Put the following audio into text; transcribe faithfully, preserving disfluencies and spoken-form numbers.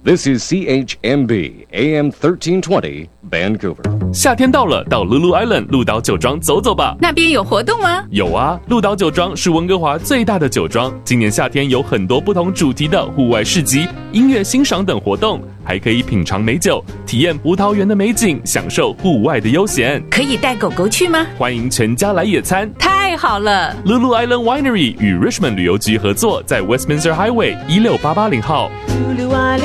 This is C H M B A M thirteen twenty Vancouver. 夏天到了，到 Lulu Island 鹿岛酒庄走走吧。 那边有活动吗？ 有啊，鹿岛酒庄是温哥华最大的酒庄，今年夏天有很多不同主题的户外市集、音乐欣赏等活动，还可以品尝美酒，体验葡萄园的美景，享受户外的悠闲。 可以带狗狗去吗？ 欢迎全家来野餐。 太好了 Lulu Island Winery 与 Richmond 旅游局合作，在 Westminster Highway 一六八八零号。